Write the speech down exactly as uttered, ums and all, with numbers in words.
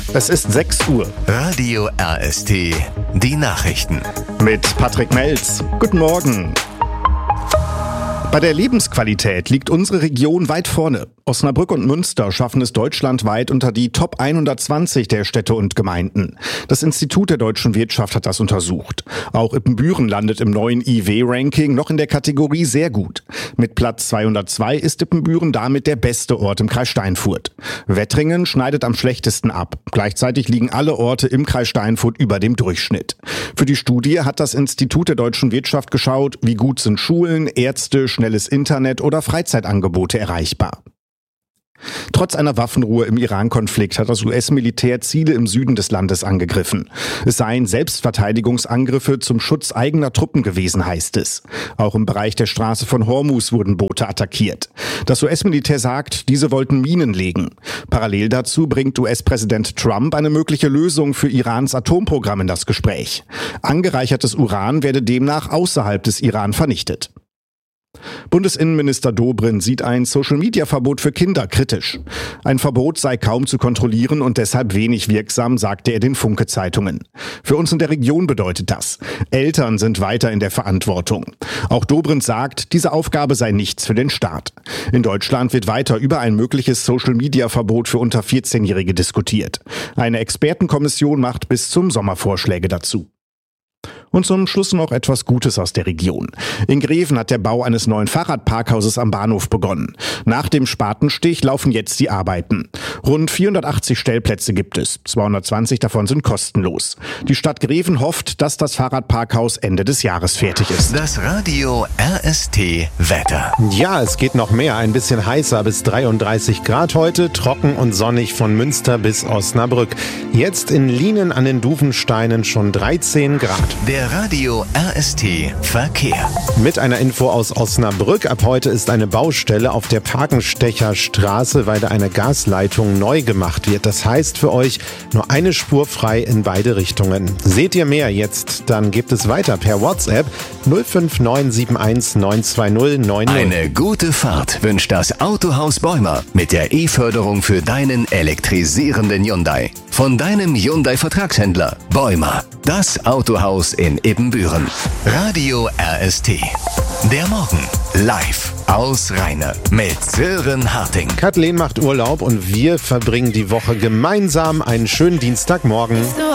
Es ist sechs Uhr. Radio R S T, die Nachrichten. Mit Patrick Melz. Guten Morgen. Bei der Lebensqualität liegt unsere Region weit vorne. Osnabrück und Münster schaffen es deutschlandweit unter die Top hundertzwanzig der Städte und Gemeinden. Das Institut der deutschen Wirtschaft hat das untersucht. Auch Ippenbüren landet im neuen I W-Ranking noch in der Kategorie sehr gut. Mit Platz zweihundertzwei ist Ippenbüren damit der beste Ort im Kreis Steinfurt. Wettringen schneidet am schlechtesten ab. Gleichzeitig liegen alle Orte im Kreis Steinfurt über dem Durchschnitt. Für die Studie hat das Institut der deutschen Wirtschaft geschaut, wie gut sind Schulen, Ärzte, schnelles Internet oder Freizeitangebote erreichbar. Trotz einer Waffenruhe im Iran-Konflikt hat das U S-Militär Ziele im Süden des Landes angegriffen. Es seien Selbstverteidigungsangriffe zum Schutz eigener Truppen gewesen, heißt es. Auch im Bereich der Straße von Hormuz wurden Boote attackiert. Das U S-Militär sagt, diese wollten Minen legen. Parallel dazu bringt U S-Präsident Trump eine mögliche Lösung für Irans Atomprogramm in das Gespräch. Angereichertes Uran werde demnach außerhalb des Iran vernichtet. Bundesinnenminister Dobrindt sieht ein Social-Media-Verbot für Kinder kritisch. Ein Verbot sei kaum zu kontrollieren und deshalb wenig wirksam, sagte er den Funke-Zeitungen. Für uns in der Region bedeutet das: Eltern sind weiter in der Verantwortung. Auch Dobrindt sagt, diese Aufgabe sei nichts für den Staat. In Deutschland wird weiter über ein mögliches Social-Media-Verbot für unter vierzehnjährige diskutiert. Eine Expertenkommission macht bis zum Sommer Vorschläge dazu. Und zum Schluss noch etwas Gutes aus der Region. In Greven hat der Bau eines neuen Fahrradparkhauses am Bahnhof begonnen. Nach dem Spatenstich laufen jetzt die Arbeiten. Rund vierhundertachtzig Stellplätze gibt es. zweihundertzwanzig davon sind kostenlos. Die Stadt Greven hofft, dass das Fahrradparkhaus Ende des Jahres fertig ist. Das Radio R S T Wetter. Ja, es geht noch mehr. Ein bisschen heißer bis dreiunddreißig Grad heute. Trocken und sonnig von Münster bis Osnabrück. Jetzt in Lienen an den Duvensteinen schon dreizehn Grad. Der Radio R S T Verkehr. Mit einer Info aus Osnabrück. Ab heute ist eine Baustelle auf der Parkenstecher Straße, weil da eine Gasleitung neu gemacht wird. Das heißt für euch nur eine Spur frei in beide Richtungen. Seht ihr mehr jetzt? Dann gebt es weiter per WhatsApp null fünf neun sieben eins neun zwei null neun null. Eine gute Fahrt wünscht das Autohaus Bäumer mit der E-Förderung für deinen elektrisierenden Hyundai. Von deinem Hyundai-Vertragshändler Bäumer. Das Autohaus in Ippenbüren. Radio R S T. Der Morgen. Live aus Rheine mit Sören Harting. Kathleen macht Urlaub und wir verbringen die Woche gemeinsam. Einen schönen Dienstagmorgen.